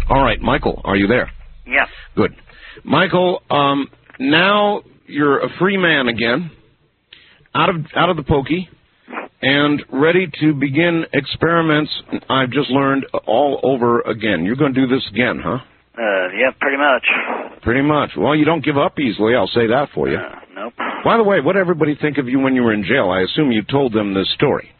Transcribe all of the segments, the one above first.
All right, Michael, are you there? Yeah. Good. Michael, now you're a free man again, out of the pokey, and ready to begin experiments I've just learned all over again. You're going to do this again, huh? Yeah, pretty much. Pretty much. Well, you don't give up easily, I'll say that for you. Nope. By the way, what did everybody think of you when you were in jail? I assume you told them this story.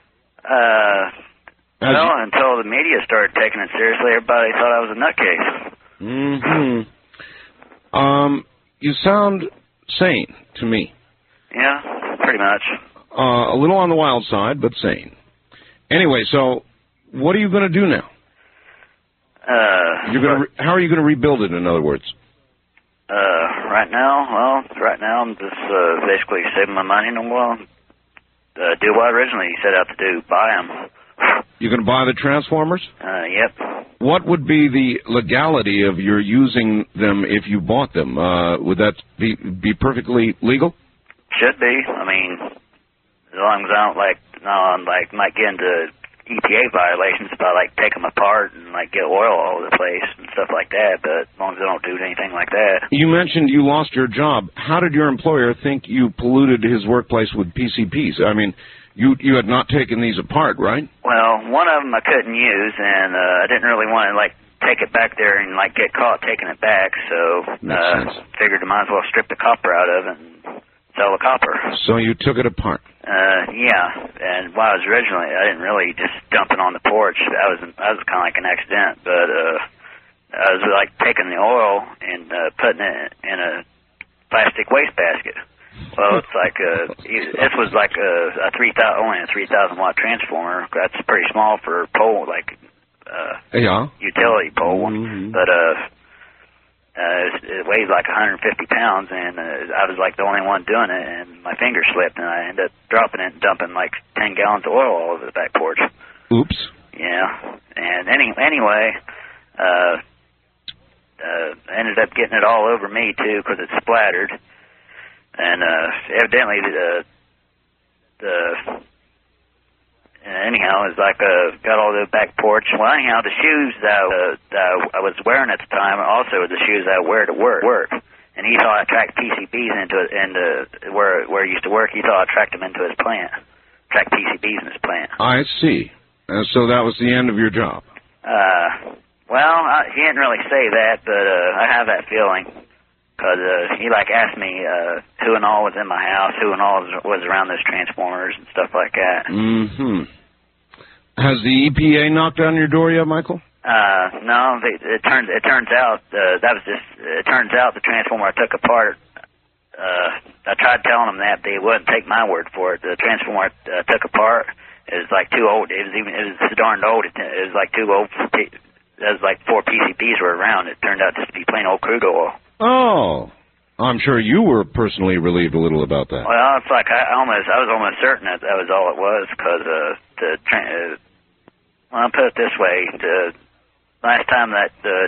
Well, until the media started taking it seriously, everybody thought I was a nutcase. Mm-hmm. You sound sane to me. Yeah, pretty much. A little on the wild side, but sane. Anyway, so what are you going to do now? How are you going to rebuild it, in other words? Right now I'm just basically saving my money and do what I originally set out to do, buy them. You're going to buy the Transformers? Yep. What would be the legality of your using them if you bought them? Would that be perfectly legal? Should be. I mean, as long as I don't might get into EPA violations if I take them apart and get oil all over the place and stuff like that, but as long as I don't do anything like that. You mentioned you lost your job. How did your employer think you polluted his workplace with PCPs? I mean, you had not taken these apart, right? Well, one of them I couldn't use, and I didn't really want to take it back there and get caught taking it back, so figured I might as well strip the copper out of it and sell the copper. So you took it apart? Yeah, and I didn't really just dump it on the porch. That was kind of like an accident, but I was taking the oil and putting it in a plastic wastebasket. Well, it's this was only a 3,000 watt transformer. That's pretty small for a pole, utility pole. Mm-hmm. But it weighs 150 pounds, and I was the only one doing it, and my finger slipped, and I ended up dropping it and dumping 10 gallons of oil all over the back porch. Oops. Yeah, and anyway, I ended up getting it all over me too because it splattered, and evidently anyhow, it was got all the back porch. Well, anyhow, the shoes that I was wearing at the time are also the shoes I wear to work. And he thought I tracked PCBs into where he used to work. He thought I tracked them into his plant. Tracked PCBs in his plant. I see. So that was the end of your job. Well, he didn't really say that, but I have that feeling. Because he asked me who and all was in my house, who and all was around those transformers and stuff like that. Mm-hmm. Has the EPA knocked on your door yet, Michael? No. It turns out it turns out the transformer I took apart. I tried telling them that, but they wouldn't take my word for it. The transformer I took apart is too old. It was so darn old. It was too old. There was 4 PCBs were around. It turned out just to be plain old crude oil. Oh, I'm sure you were personally relieved a little about that. Well, it's I was almost certain that was all it was, because I'll put it this way: the last time that